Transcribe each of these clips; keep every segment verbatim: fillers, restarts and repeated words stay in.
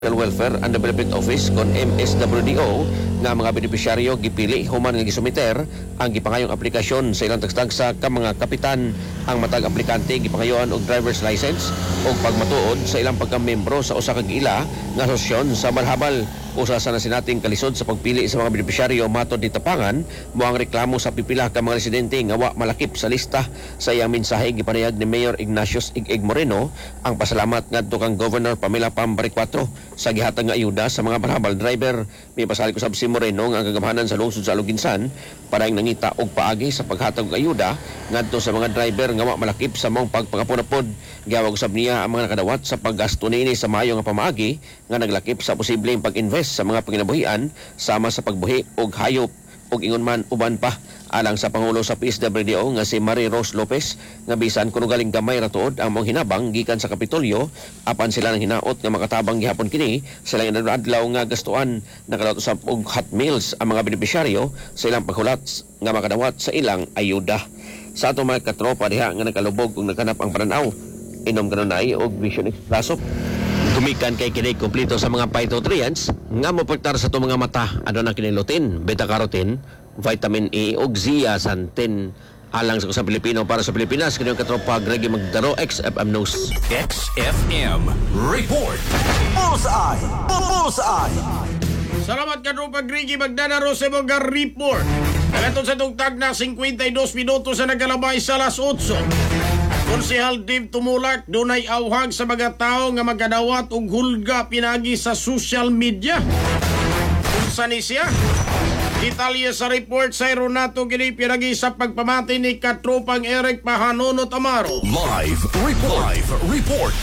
Welfare and Development Office kon M S W D O nga mga benepisyaryo gipili human nga gisumiter ang gipangayong aplikasyon sa ilang tagsa ka mga kapitan. Ang matag aplikante gipangayoan og driver's license ug pagmatuod sa ilang pagkamembro sa usa ka ila nga asosasyon sa Balhabal. Usa sa nasinating kalisod sa pagpili sa mga benepisyaryo matod ni Tapangan mo ang reklamo sa pipila ka mga residente nga wa malakip sa lista. Sa iyang mensahe gipanayag ni Mayor Ignacius Ig-Ig Moreno ang pasalamat ngadto kang Governor Pamela Pambari cuatro sa gihatag nga ayuda sa mga Balhabal driver. May pasali ko sab si Moreno nga ang kagamahanan sa lungsod sa Aluginsan para ang nangita og paagi sa paghatag og ayuda ngadto sa mga driver nga wa malakip sa mong pagpangapunapod. Giawag usab niya ang mga nakadawat sa paggasto niini sa maayo nga pamaagi nga naglakip sa posibleng pag-invest sa mga panginabuhian sama sa pagbuhi og hayop ug ingon man uban pa alang sa pangulo sa P S W D O nga si Marie Rose Lopez nga bisan kuno galing gamay ra tuod ang mong hinabang gikan sa Kapitolyo apan sila nang hinaot nga makatabang gihapon kini sila nga adlaw nga gastuan nakadawat usab og hot meals ang mga benepisyaryo sa ilang paghulat nga makadawat sa ilang ayuda. Sa ato mga katropa diha nga nakalubog kung nagkanap ang pananaw inom kanunay og Vision Expresso. Tumikan kay kini kompleto sa mga phytonutrients nga mapagtar sa itong mga mata. Ano na kinilutin? Beta-carotene, vitamin E ug zeaxanthin. Alang sa kusang Pilipino para sa Pilipinas, kanyang katropa Greggy Magdaro, X F M News. X F M Report. Bullseye! Bullseye! Salamat katropa Greggy Magdaro sa mga report. Nagaton sa tugtag na fifty-two minutos sa nagalabay sa alas otso. Konsehal Dave Tumulak dunay awhag sa mga tao nga magkadawat og hulga pinagi sa social media. Unsa ni siya? Detalye sa report sa Ronato gini pinagi sa pagpamati ni katropang Eric Pahanonot Amaro. Live report. Live report.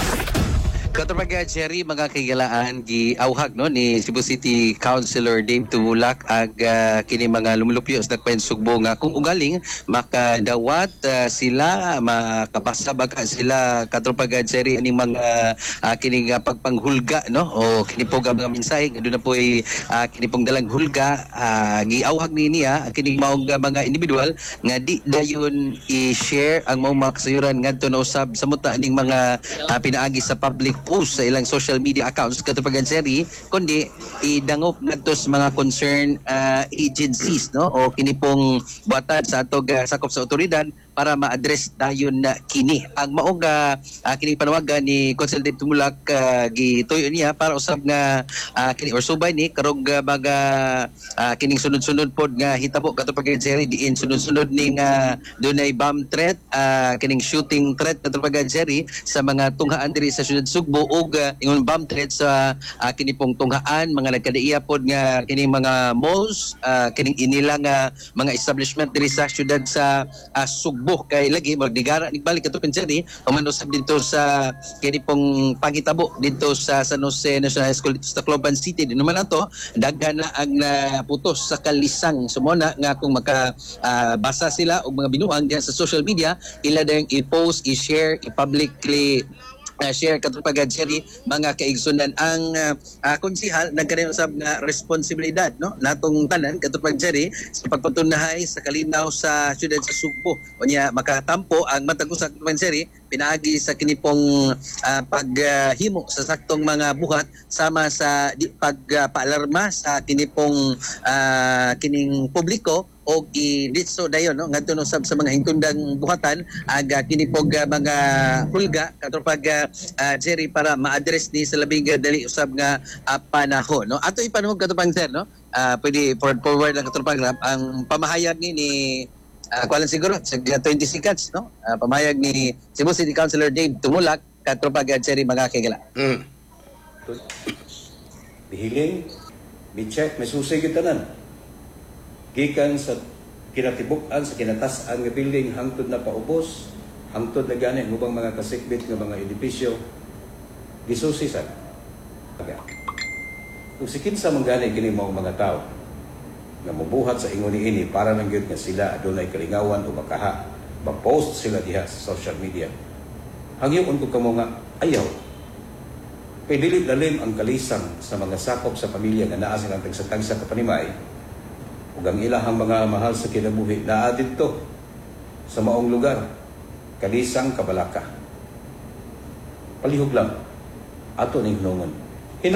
Katropaga Jerry, mga kagilaan gi-awhag no ni Cebu City Councilor Dave Tumulak ag uh, kini mga lumulupyo sa Dakbayan Sugbo nga kung ugaling makadawat uh, sila makapasabag sila katropaga Jerry ani mga uh, kini nga pagpanghulga no o kini po mga mensahe nga na po ay uh, kini pong dalang hulga uh, gi-awhag ni niya kini maong mga individual nga di dayon i-share ang mga kasayuran ngadto na usab sa muta ning mga uh, pinaagi sa public post sa ilang social media accounts katupagan seri kundi idangop ngadto sa mga concerned uh, agencies no o kini pong buhatan sa atog uh, sakop sa otoridad para ma-address dayon na kini ang maong uh, uh, kini panawagan ni Councilor Dave Tumulak uh, gituyo niya para usab nga uh, kini or subay ni karog uh, mga uh, kining sunod-sunod pod nga hitabo katupagan seri diin sunod-sunod ning uh, dunay bomb threat uh, kining shooting threat katupagan seri sa mga tunghaan diri sa syudad Sugbo og uh, ingon bomb threat sa uh, kini pong tunghaan mga nagkadaiya pod nga kining mga malls uh, kining inila nga mga establishment diri sa syudad sa uh, Sugbo kay lagi magdigara nigbalik ato pensari umano sab dito sa kini pong pangitabo dito sa San Jose National High School dito sa Tacloban City din naman ato daghan na ang naputos sa kalisang sumona nga kung maka uh, basa sila og mga binuang diyan sa social media ila dayong i-post i-share i-publicly Uh, share katupagad Jerry mga kaigsunan ang uh, uh, konsihal nagkaroon usab nga responsibilidad no natong tanan katupag Jerry sa pagpatunahay sa kalinaw sa syudad sa Sugbo unya makatampo ang matag usa katupag Jerry pinaagi sa kini pong uh, paghimo uh, sa saktong mga buhat sama sa di, pagpaalarma uh, sa kini pong uh, kining publiko o i-ditso dayon no ngadto no sab sa mga hingtundang buhatan aga kini pog uh, mga hulga katupag uh, Jerry para ma-address ni sa labing dali usab nga uh, panahon no ato ipanahon katupang sir no uh, pwede forward forward lang katupag ang pamahayag ni ni uh, kualan siguro sa twenty seconds no uh, pamahayag ni Cebu City Councilor Dave Tumulak katupag uh, Jerry mga kagala mm. Bihiling mi-check may susay tanan gikan sa kinatibuk-an sa kinatas-an nga building hangtod na paubos hangtod na gani ubang mga kasikbit nga mga edipisyo gisusisan kung si kinsa man gani kini mga mga tao nga mabuhat sa ingon niini para lang gyud nga sila adunay kalingawan o makaha ma-post sila diha sa social media hangyon ko kamo nga ayaw kay dili lalim ang kalisang sa mga sakop sa pamilya nga naa silang tagsa-tagsa kapanimay ug ang ilahang mga mahal sa kinabuhi naa didto sa maong lugar kalisang Kabalaka palihog lang ato ning hinungon